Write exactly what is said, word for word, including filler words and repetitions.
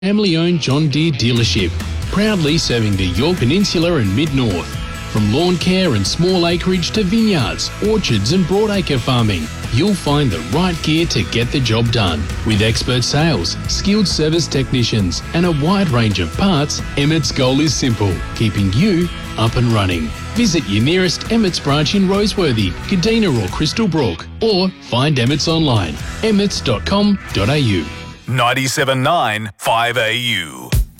Family-owned John Deere dealership, proudly serving the Yorke Peninsula and Mid-North. From lawn care and small acreage to vineyards, orchards and broadacre farming, you'll find the right gear to get the job done. With expert sales, skilled service technicians and a wide range of parts, Emmett's goal is simple, keeping you up and running. Visit your nearest Emmett's branch in Roseworthy, Kadina or Crystal Brook, or find Emmett's online, emmets dot com dot a u. ninety-seven point nine five A U.